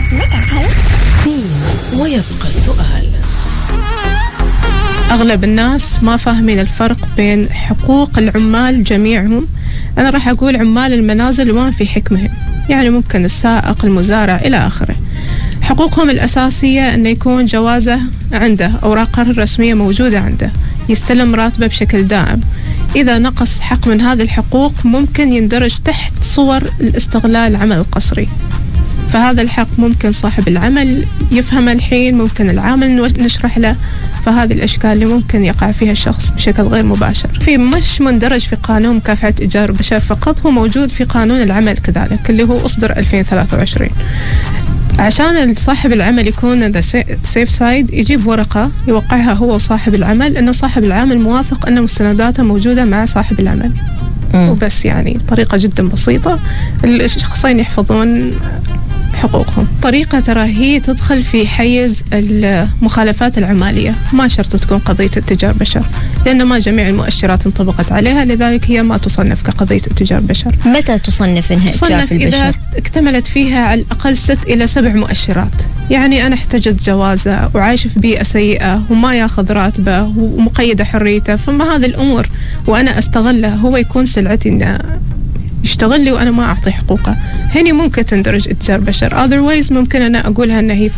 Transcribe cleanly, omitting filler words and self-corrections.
ويبقى السؤال. أغلب الناس ما فاهمين الفرق بين حقوق العمال جميعهم. أنا راح أقول عمال المنازل وما في حكمهم، يعني ممكن السائق، المزارع إلى آخره. حقوقهم الأساسية أن يكون جوازه عنده، أوراقه الرسمية موجودة عنده، يستلم راتبه بشكل دائم. إذا نقص حق من هذه الحقوق ممكن يندرج تحت صور الاستغلال العمل القسري. فهذا الحق ممكن صاحب العمل يفهمه الحين، ممكن العامل نشرح له. فهذه الأشكال اللي ممكن يقع فيها الشخص بشكل غير مباشر. في مش مندرج في قانون مكافحة إتجار البشر فقط، هو موجود في قانون العمل كذلك اللي هو أصدر 2023. عشان صاحب العمل يكون ذا سيف سايد يجيب ورقة يوقعها هو وصاحب العمل أن صاحب العمل موافق أن مستنداته موجودة مع صاحب العمل. وبس، يعني طريقة جدا بسيطة الشخصين يحفظون حقوقهم. طريقة ترى هي تدخل في حيز المخالفات العمالية، ما شرط تكون قضية اتجار بشر، لأن ما جميع المؤشرات انطبقت عليها، لذلك هي ما تصنف كقضية اتجار بشر. متى تصنف إنها اتجار بالبشر؟ إذا اكتملت فيها على الأقل 6 إلى 7 مؤشرات. يعني أنا احتجت جوازه وعايش في بيئة سيئة وما ياخذ راتبه ومقيدة حريته، فما هذه الأمور وأنا أستغله، هو يكون سلعتي إنه يشتغل لي وأنا ما أعطي حقوقه، هني ممكن تندرج اتجار بشر. otherwise ممكن أنا أقولها أنها هي